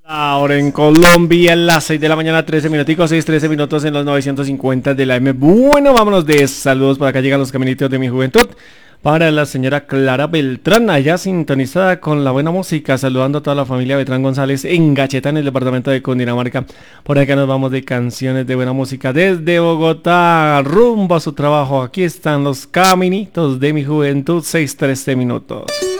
Ahora en Colombia, las 6 de la mañana, 13 minuticos, 6:13 minutos en los 950 de la M. Bueno, vámonos de saludos. Por acá llegan los caminitos de mi juventud. Para la señora Clara Beltrán, allá sintonizada con la buena música, saludando a toda la familia Beltrán González en Gacheta, en el departamento de Cundinamarca. Por acá nos vamos de canciones de buena música desde Bogotá, rumbo a su trabajo. Aquí están los caminitos de mi juventud, 6:13 minutos.